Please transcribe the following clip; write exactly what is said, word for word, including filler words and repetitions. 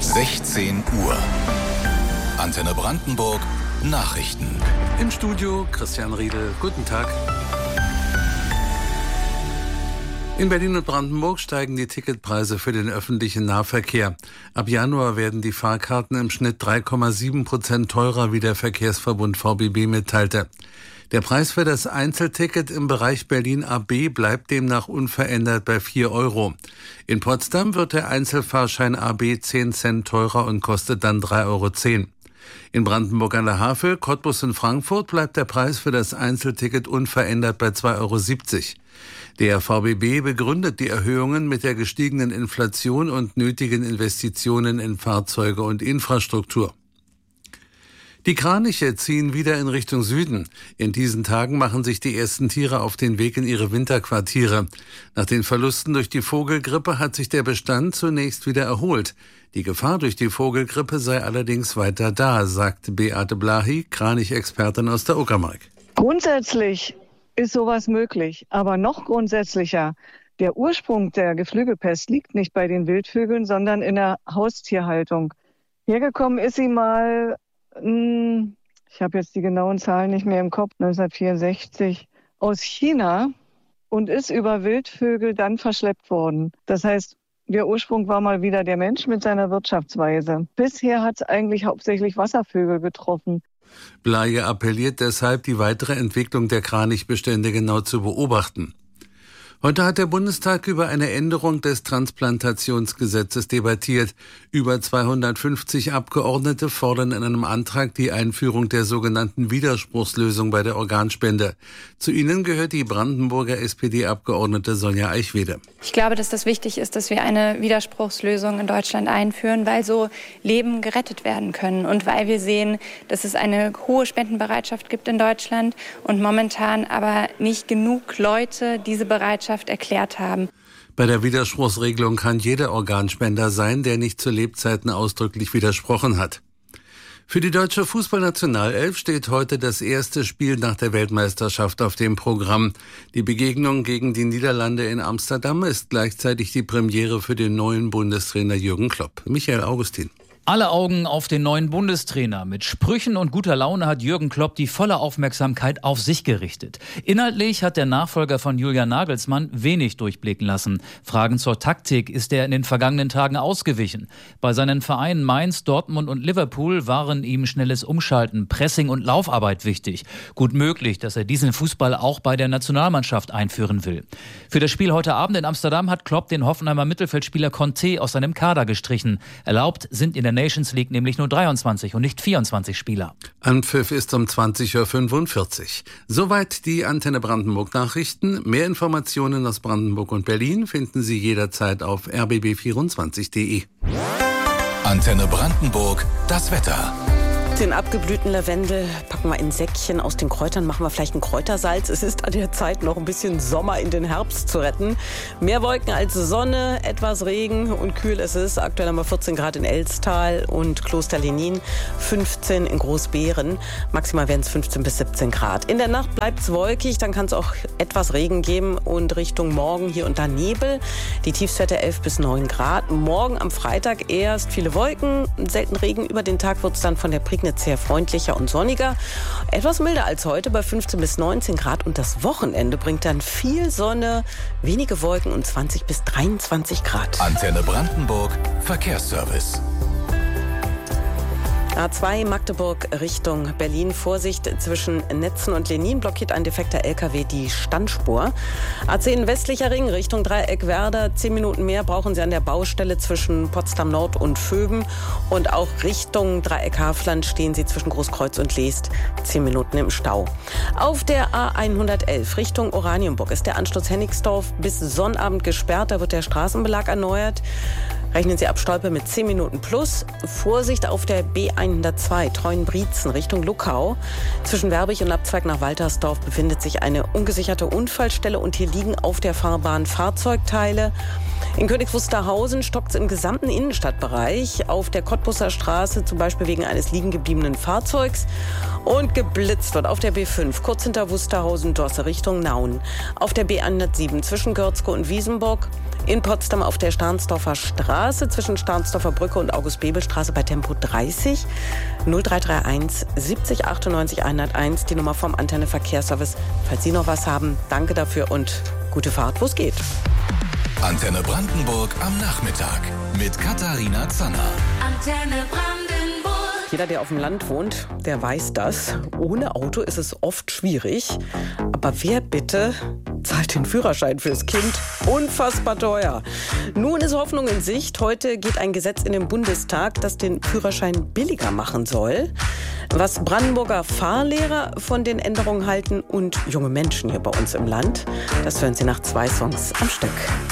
sechzehn Uhr. Antenne Brandenburg Nachrichten. Im Studio Christian Riedel. Guten Tag. In Berlin und Brandenburg steigen die Ticketpreise für den öffentlichen Nahverkehr. Ab Januar werden die Fahrkarten im Schnitt drei Komma sieben Prozent teurer, wie der Verkehrsverbund V B B mitteilte. Der Preis für das Einzelticket im Bereich Berlin A B bleibt demnach unverändert bei vier Euro. In Potsdam wird der Einzelfahrschein A B zehn Cent teurer und kostet dann drei Euro zehn. In Brandenburg an der Havel, Cottbus und Frankfurt bleibt der Preis für das Einzelticket unverändert bei zwei Euro siebzig. Der V B B begründet die Erhöhungen mit der gestiegenen Inflation und nötigen Investitionen in Fahrzeuge und Infrastruktur. Die Kraniche ziehen wieder in Richtung Süden. In diesen Tagen machen sich die ersten Tiere auf den Weg in ihre Winterquartiere. Nach den Verlusten durch die Vogelgrippe hat sich der Bestand zunächst wieder erholt. Die Gefahr durch die Vogelgrippe sei allerdings weiter da, sagt Beate Blahy, Kranichexpertin aus der Uckermark. Grundsätzlich ist sowas möglich, aber noch grundsätzlicher. Der Ursprung der Geflügelpest liegt nicht bei den Wildvögeln, sondern in der Haustierhaltung. Hergekommen ist sie mal, mh, ich habe jetzt die genauen Zahlen nicht mehr im Kopf, neunzehnhundertvierundsechzig, aus China und ist über Wildvögel dann verschleppt worden. Das heißt, der Ursprung war mal wieder der Mensch mit seiner Wirtschaftsweise. Bisher hat es eigentlich hauptsächlich Wasservögel getroffen. Blahy appelliert deshalb, die weitere Entwicklung der Kranichbestände genau zu beobachten. Heute hat der Bundestag über eine Änderung des Transplantationsgesetzes debattiert. Über zweihundertfünfzig Abgeordnete fordern in einem Antrag die Einführung der sogenannten Widerspruchslösung bei der Organspende. Zu ihnen gehört die Brandenburger S P D-Abgeordnete Sonja Eichwede. Ich glaube, dass das wichtig ist, dass wir eine Widerspruchslösung in Deutschland einführen, weil so Leben gerettet werden können und weil wir sehen, dass es eine hohe Spendenbereitschaft gibt in Deutschland und momentan aber nicht genug Leute diese Bereitschaft erklärt haben. Bei der Widerspruchsregelung kann jeder Organspender sein, der nicht zu Lebzeiten ausdrücklich widersprochen hat. Für die deutsche Fußballnationalelf steht heute das erste Spiel nach der Weltmeisterschaft auf dem Programm. Die Begegnung gegen die Niederlande in Amsterdam ist gleichzeitig die Premiere für den neuen Bundestrainer Jürgen Klopp. Michael Augustin. Alle Augen auf den neuen Bundestrainer. Mit Sprüchen und guter Laune hat Jürgen Klopp die volle Aufmerksamkeit auf sich gerichtet. Inhaltlich hat der Nachfolger von Julian Nagelsmann wenig durchblicken lassen. Fragen zur Taktik ist er in den vergangenen Tagen ausgewichen. Bei seinen Vereinen Mainz, Dortmund und Liverpool waren ihm schnelles Umschalten, Pressing und Laufarbeit wichtig. Gut möglich, dass er diesen Fußball auch bei der Nationalmannschaft einführen will. Für das Spiel heute Abend in Amsterdam hat Klopp den Hoffenheimer Mittelfeldspieler Conte aus seinem Kader gestrichen. Erlaubt sind in der Nations League nämlich nur dreiundzwanzig und nicht vierundzwanzig Spieler. Anpfiff ist um zwanzig Uhr fünfundvierzig. Soweit die Antenne Brandenburg Nachrichten. Mehr Informationen aus Brandenburg und Berlin finden Sie jederzeit auf r b b vierundzwanzig punkt d e. Antenne Brandenburg, das Wetter. Den abgeblühten Lavendel packen wir in Säckchen. Aus den Kräutern machen wir vielleicht ein Kräutersalz. Es ist an der Zeit, noch ein bisschen Sommer in den Herbst zu retten. Mehr Wolken als Sonne, etwas Regen und kühl ist es. Aktuell haben wir vierzehn Grad in Elstal und Kloster Lenin, fünfzehn in Großbeeren. Maximal werden es fünfzehn bis siebzehn Grad. In der Nacht bleibt es wolkig, dann kann es auch etwas Regen geben und Richtung Morgen hier und da Nebel. Die Tiefstwerte elf bis neun Grad. Morgen am Freitag erst viele Wolken, selten Regen. Über den Tag wird es dann von der Prignitz sehr freundlicher und sonniger. Etwas milder als heute bei fünfzehn bis neunzehn Grad. Und das Wochenende bringt dann viel Sonne, wenige Wolken und zwanzig bis dreiundzwanzig Grad. Antenne Brandenburg, Verkehrsservice. A zwei Magdeburg Richtung Berlin. Vorsicht, zwischen Netzen und Lenin blockiert ein defekter L K W die Standspur. A zehn westlicher Ring Richtung Dreieck Werder. Zehn Minuten mehr brauchen Sie an der Baustelle zwischen Potsdam Nord und Vöben. Und auch Richtung Dreieck Hafland stehen Sie zwischen Großkreuz und Leest. Zehn Minuten im Stau. Auf der A hundertelf Richtung Oranienburg ist der Anschluss Hennigsdorf bis Sonnabend gesperrt. Da wird der Straßenbelag erneuert. Rechnen Sie ab Stolpe mit zehn Minuten plus. Vorsicht auf der B hundertzwei Treuenbrietzen Richtung Luckau. Zwischen Werbig und Abzweig nach Waltersdorf befindet sich eine ungesicherte Unfallstelle und hier liegen auf der Fahrbahn Fahrzeugteile. In Königs Wusterhausen stockt es im gesamten Innenstadtbereich. Auf der Cottbusser Straße zum Beispiel wegen eines liegen gebliebenen Fahrzeugs. Und geblitzt wird auf der B fünf kurz hinter Wusterhausen-Dosse Richtung Nauen. Auf der B hundertsieben zwischen Görzke und Wiesenburg. In Potsdam auf der Stahnsdorfer Straße zwischen Stahnsdorfer Brücke und August-Bebel-Straße bei Tempo dreißig. null drei drei eins siebzig achtundneunzig hunderteins, die Nummer vom Antenne Verkehrsservice. Falls Sie noch was haben, danke dafür und gute Fahrt, wo es geht. Antenne Brandenburg am Nachmittag mit Katharina Zanner. Antenne Brandenburg. Jeder, der auf dem Land wohnt, der weiß das. Ohne Auto ist es oft schwierig. Aber wer bitte zahlt den Führerschein fürs Kind? Unfassbar teuer. Nun ist Hoffnung in Sicht. Heute geht ein Gesetz in den Bundestag, das den Führerschein billiger machen soll. Was Brandenburger Fahrlehrer von den Änderungen halten und junge Menschen hier bei uns im Land, das hören Sie nach zwei Songs am Stück.